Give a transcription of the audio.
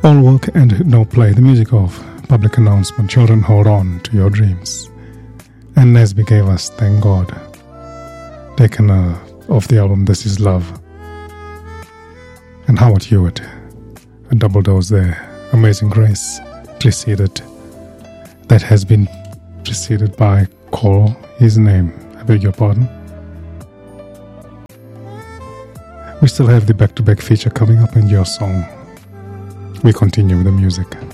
All work and no play, the music of Public Announcement. Children, hold on to your dreams. And Nesby gave us Thank God, taken off the album This Is Love. And Howard Hewitt, a double dose there. Amazing Grace, preceded. That has been preceded by Call His Name. I beg your pardon. We still have the back-to-back feature coming up in Your Song. We continue with the music.